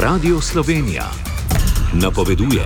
Radio Slovenija napoveduje.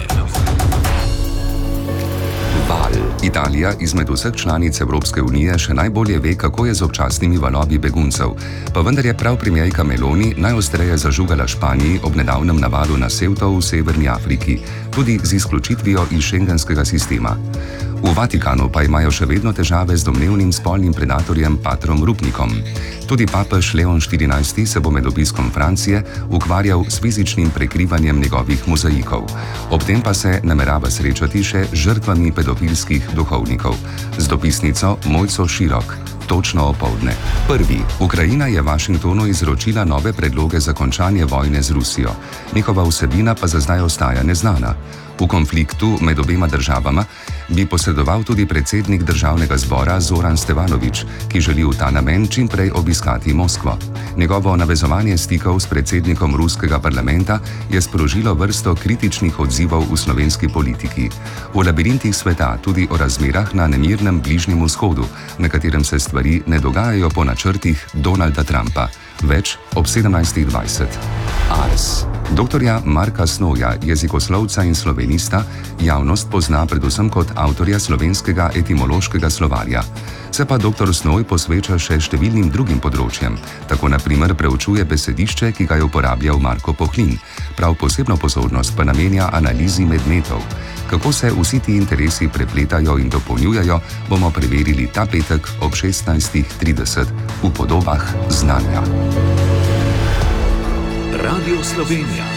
Val. Italija izmed vseh članic Evropske unije še najbolje ve, kako je z občasnimi valovi beguncev, pa vendar je prav premierka Meloni najostreje zažugala Španiji ob nedavnem navalu na Ceuto v Severni Afriki, tudi z izključitvijo iz šengenskega sistema. V Vatikanu pa imajo še vedno težave z domnevnim spolnim predatorjem Patrom Rupnikom. Tudi papež Leon XIV se bo med obiskom Francije ukvarjal s fizičnim prekrivanjem njegovih mozaikov. Ob tem pa se namerava srečati še z žrtvami pedofilskih duhovnikov. Z dopisnico Mojco Širok. Točno opoldne. Prvi. Ukrajina je Washingtonu izročila nove predloge za končanje vojne z Rusijo. Njihova vsebina pa za zdaj ostaja neznana. V konfliktu med obema državama bi posredoval tudi predsednik državnega zbora Zoran Stevanović, ki želi v ta namen čim prej obiskati Moskvo. Njegovo navezovanje stikov s predsednikom ruskega parlamenta je sprožilo vrsto kritičnih odzivov v slovenski politiki. V labirintih sveta tudi o razmerah na nemirnem Bližnjem vzhodu, na katerem se stvari ne dogajajo po načrtih Donalda Trumpa. Več ob 17:20. Ars. Doktorja Marka Snoja, jezikoslovca in slovenista, javnost pozna predvsem kot avtorja slovenskega etimološkega slovarja. Se pa dr. Snoj posveča še številnim drugim področjem. Tako na primer preučuje besedišče, ki ga je uporabljal Marko Pohlin. Prav posebno pozornost pa namenja analizi medmetov. Kako se vsi ti interesi prepletajo in dopolnjujejo, bomo preverili ta petek ob 16:30 v Podobah znanja. Radio Slovenija.